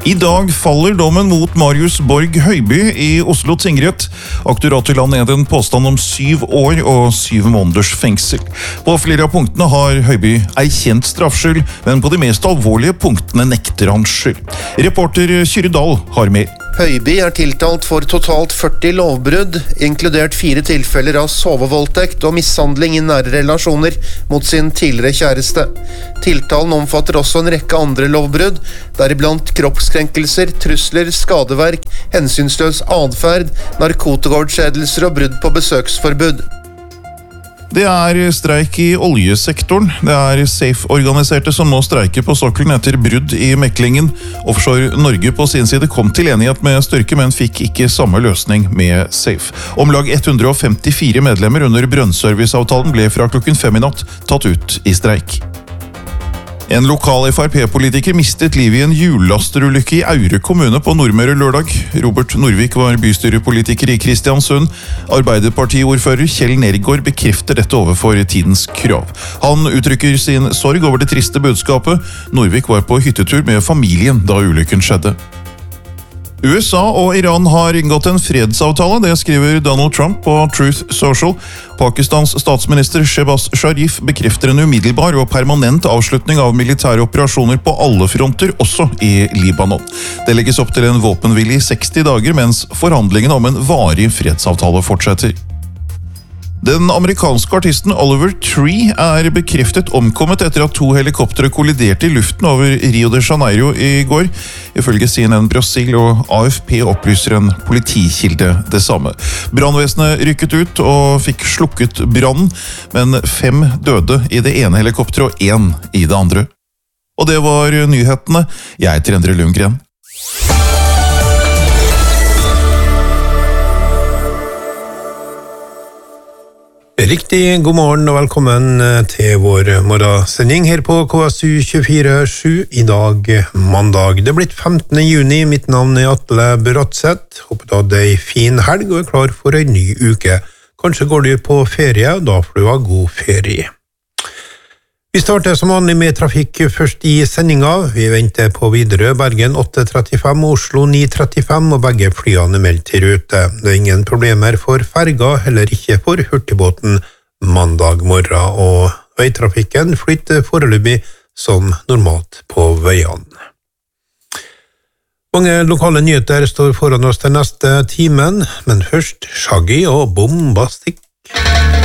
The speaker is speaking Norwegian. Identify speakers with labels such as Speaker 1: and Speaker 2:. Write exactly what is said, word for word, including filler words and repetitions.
Speaker 1: I dag faller dommen mot Marius Borg Høiby i Oslo tingrett. Aktoratet la ned en påstand om syv år og syv måneders fengsel. På flere av punktene har Høiby erkjent straffskyld, men på de mest alvorlige punktene nekter han skyld. Reporter Kyrre Dahl har mer.
Speaker 2: Høiby er tiltalt for totalt førti lovbrudd, inkludert fire tilfeller av sovevoldtekt og mishandling i nære relasjoner mot sin tidligere kjæreste. Tiltalen omfatter også en rekke andre lovbrudd, deriblant kroppskrenkelser, trusler, skadeverk, hensynsløs adferd, narkotikaovertredelser og brudd på besøksforbud.
Speaker 1: Det er streik i oljesektoren. Det er Safe-organiserte som nå streiker på sokkelen etter brudd i meklingen. Offshore Norge på sin side kom til enighet med Styrke, men fikk ikke samme løsning med Safe. Om lag ett hundre og femtifire medlemmer under brønnserviceavtalen ble fra klokken fem i natt tatt ut i streik. En lokal F R P-politiker mistet livet i en hjullasterulykke i Aure kommune på Nordmøre lørdag. Robert Norvik var bystyrepolitiker i Kristiansund. Arbeiderpartiordfører Kjell Nergård bekrefter dette overfor Tidens Krav. Han uttrykker sin sorg over det triste budskapet. Norvik var på hyttetur med familien da ulykken skjedde. U S A og Iran har inngått en fredsavtale, det skriver Donald Trump på Truth Social. Pakistans statsminister Shehbaz Sharif bekrefter en umiddelbar og permanent avslutning av militære operasjoner på alle fronter, også i Libanon. Det legges opp til en våpenhvile i seksti dager, mens forhandlingene om en varig fredsavtale fortsetter. Den amerikanske artisten Oliver Tree er bekreftet omkommet etter at to helikoptere kolliderte i luften over Rio de Janeiro i går. Ifølge C N N Brasil og A F P opplyser en politikilde det samme. Brannvesenet rykket ut og fikk slukket brannen, men fem døde i det ene helikopteret og én i det andre. Og det var nyhetene. Jeg heter Endre Lundgren.
Speaker 3: Riktig god morgen og velkommen til vår morgensending her på K S U tjuefire sju i dag mandag. Det er blitt femtende juni, mitt navn er Atle Bratseth. Håper du hadde en fin helg og er klar for en ny uke. Kanskje går du på ferie, og da får du ha god ferie. Vi starter som vanlig med trafikk først i sendinga. Vi venter på Widerøe, Bergen åtte trettifem, Oslo ni trettifem, og begge flyene er meldt til rute. Det er ingen problemer for ferga, heller ikke for hurtigbåten mandag morgen, og veitrafikken flytter foreløpig som normalt på veiene. Mange lokale nyheter står foran oss til neste timen, men først Shaggy og Bombastic.